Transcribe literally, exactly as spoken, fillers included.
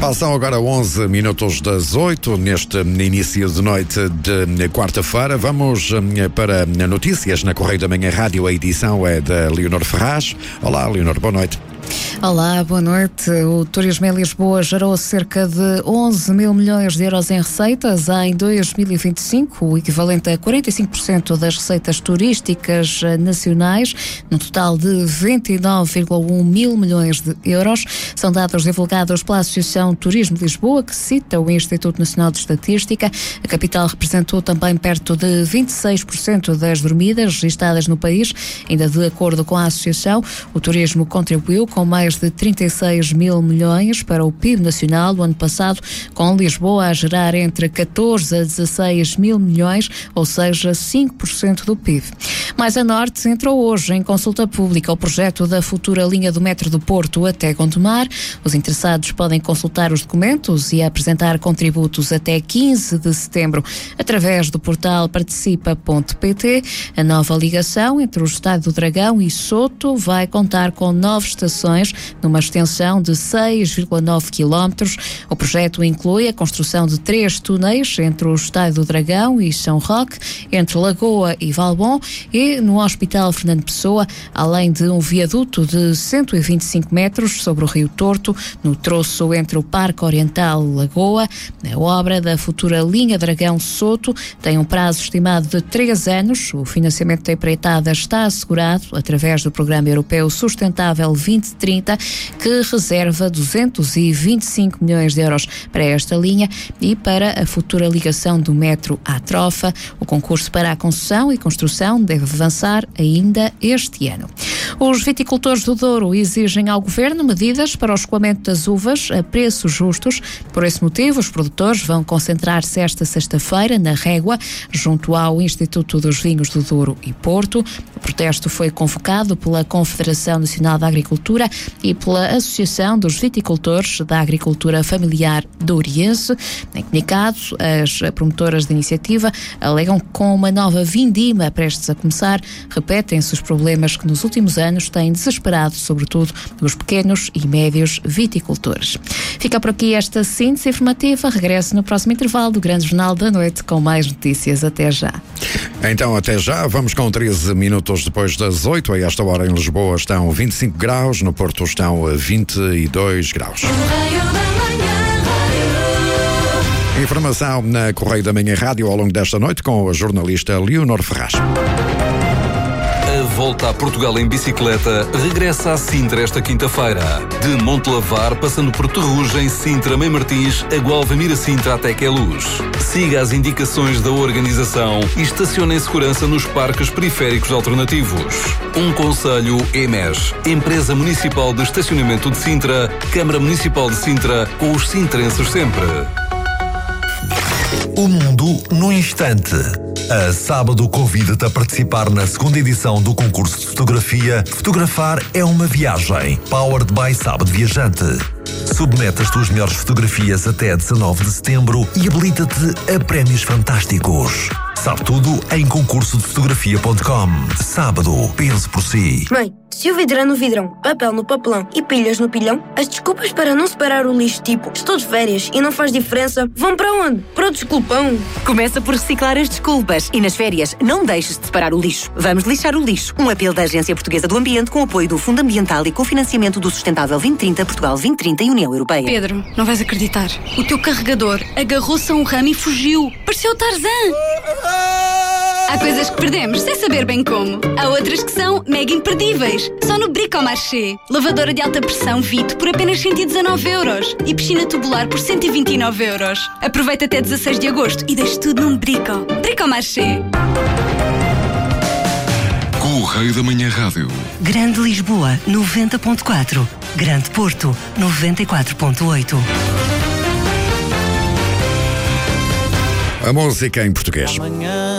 Passam agora onze minutos das oito, neste início de noite de quarta-feira. Vamos para notícias na Correio da Manhã Rádio. A edição é da Leonor Ferraz. Olá, Leonor, boa noite. Olá, boa noite. O turismo em Lisboa gerou cerca de onze mil milhões de euros em receitas em dois mil e vinte e cinco, o equivalente a quarenta e cinco por cento das receitas turísticas nacionais, num total de vinte e nove vírgula um mil milhões de euros. São dados divulgados pela Associação Turismo de Lisboa, que cita o Instituto Nacional de Estatística. A capital representou também perto de vinte e seis por cento das dormidas registadas no país. Ainda de acordo com a Associação, o turismo contribuiu com mais de trinta e seis mil milhões para o P I B nacional no ano passado, com Lisboa a gerar entre catorze a dezasseis mil milhões, ou seja, cinco por cento do P I B. Mais a norte, entrou hoje em consulta pública o projeto da futura linha do metro do Porto até Gondomar. Os interessados podem consultar os documentos e apresentar contributos até quinze de setembro através do portal participa ponto pt. A nova ligação entre o Estádio do Dragão e Soto vai contar com nove estações numa extensão de seis vírgula nove quilómetros. O projeto inclui a construção de três túneis entre o Estádio do Dragão e São Roque, entre Lagoa e Valbom e no Hospital Fernando Pessoa, além de um viaduto de cento e vinte e cinco metros sobre o Rio Torto, no troço entre o Parque Oriental e Lagoa. A obra da futura linha Dragão-Soto tem um prazo estimado de três anos. O financiamento da empreitada está assegurado através do Programa Europeu Sustentável vinte trinta, que reserva duzentos e vinte e cinco milhões de euros para esta linha e para a futura ligação do metro à Trofa. O concurso para a concessão e construção deve avançar ainda este ano. Os viticultores do Douro exigem ao Governo medidas para o escoamento das uvas a preços justos. Por esse motivo, os produtores vão concentrar-se esta sexta-feira na Régua, junto ao Instituto dos Vinhos do Douro e Porto. O protesto foi convocado pela Confederação Nacional da Agricultura e pela Associação dos Viticultores da Agricultura Familiar Douriense. Em comunicado, as promotoras da iniciativa alegam que com uma nova vindima prestes a começar, repetem-se os problemas que nos últimos anos têm desesperado, sobretudo, os pequenos e médios viticultores. Fica por aqui esta síntese informativa. Regresso no próximo intervalo do Grande Jornal da Noite com mais notícias. Até já. Então, até já. Vamos com treze minutos depois das oito. A esta hora em Lisboa estão vinte e cinco graus, no Porto estão vinte e dois graus. Informação na Correio da Manhã Rádio ao longo desta noite com a jornalista Leonor Ferraz. A volta a Portugal em bicicleta regressa a Sintra esta quinta-feira. De Montelavar, passando por Terrugem, Sintra, Mãe Martins, a Gualvamira Sintra até Queluz. Siga as indicações da organização e estacione em segurança nos parques periféricos alternativos. Um conselho E M E S, Empresa Municipal de Estacionamento de Sintra, Câmara Municipal de Sintra, com os sintrenses sempre. O mundo no instante. A Sábado convida-te a participar na segunda edição do concurso de fotografia Fotografar é uma Viagem, Powered by Sábado Viajante. Submete as tuas melhores fotografias até dezanove de setembro e habilita-te a prémios fantásticos. Sabe tudo em concurso de fotografia ponto com. Sábado, pense por si. Mãe, se o vidro é no vidrão, papel no papelão e pilhas no pilhão, as desculpas para não separar o lixo, tipo, estou de férias e não faz diferença, vão para onde? Para o desculpão. Começa por reciclar as desculpas e nas férias não deixes de separar o lixo. Vamos lixar o lixo. Um apelo da Agência Portuguesa do Ambiente com apoio do Fundo Ambiental e com financiamento do Sustentável vinte trinta, Portugal vinte trinta e União Europeia. Pedro, não vais acreditar. O teu carregador agarrou-se a um ramo e fugiu. Pareceu o Tarzan. Há coisas que perdemos sem saber bem como. Há outras que são mega imperdíveis. Só no Bricomarché. Lavadora de alta pressão Vito por apenas cento e dezanove euros. E piscina tubular por cento e vinte e nove euros. Aproveita até dezasseis de agosto e deixe tudo num Brico. Bricomarché. Correio da Manhã Rádio. Grande Lisboa, noventa ponto quatro. Grande Porto, noventa e quatro ponto oito. A música em português.